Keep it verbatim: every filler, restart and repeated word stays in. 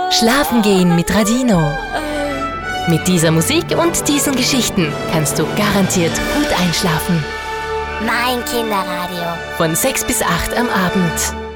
Schlafen gehen mit Radino. Mit dieser Musik und diesen Geschichten kannst du garantiert gut einschlafen. Mein Kinderradio. Von sechs bis acht am Abend.